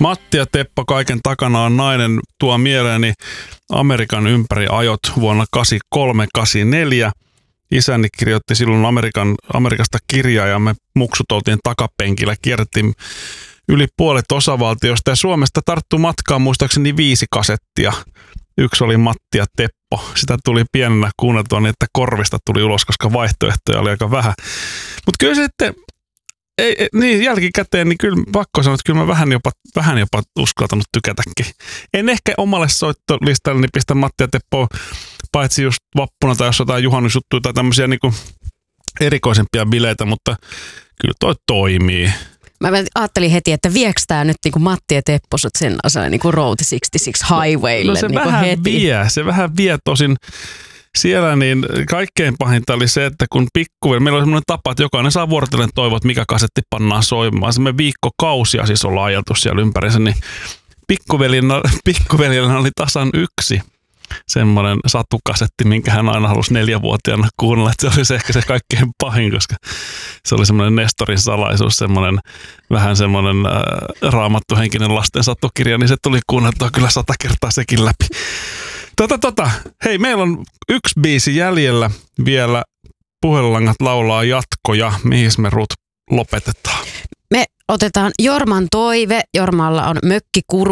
Matti ja Teppo kaiken takana on nainen tuo mieleeni Amerikan ympäri ajot vuonna 83-84. Isäni kirjoitti silloin Amerikasta kirjaa ja me muksut oltiin takapenkillä, kierrettiin yli puolet osavaltiosta ja Suomesta tarttui matkaan muistaakseni 5 kasettia. Yksi oli Matti ja Teppo. Sitä tuli pienenä kuunneltua niin, että korvista tuli ulos, koska vaihtoehtoja oli aika vähän. Mutta kyllä sitten, niin jälkikäteen, niin kyllä pakko sanoa, että kyllä mä vähän jopa uskaltanut tykätäkin. En ehkä omalle soittolistalleni pistä Matti ja Teppoa, paitsi just vappuna tai jos jotain juhannusjuttuja tai tämmöisiä niinku erikoisempia bileitä, mutta kyllä toi toimii. Mä ajattelin heti, että viekö tää nyt niinku Matti ja Teppo sut sen asian niinku Road 66 Highwaylle No se niinku vähän heti. se vähän vie tosin. Siellä niin kaikkein pahinta oli se, että kun meillä oli semmoinen tapa, että jokainen saa vuorotellen toivoa, että mikä kasetti pannaan soimaan. Semmoinen viikkokausia siis ollaan ajeltu siellä ympärissä, niin pikkuveljellä oli tasan 1 semmoinen satukasetti, minkä hän aina halusi 4-vuotiaana kuunnella. Että se oli ehkä se kaikkein pahin, koska se oli semmoinen Nestorin salaisuus, vähän semmoinen raamattuhenkinen lasten satukirja, niin se tuli kuunneltua kyllä 100 kertaa sekin läpi. Hei, meillä on 1 biisi jäljellä vielä. Puhelulangat laulaa jatkoja. Mihin me Ruth lopetetaan? Me otetaan Jorman toive. Jormalla on Mökkikuru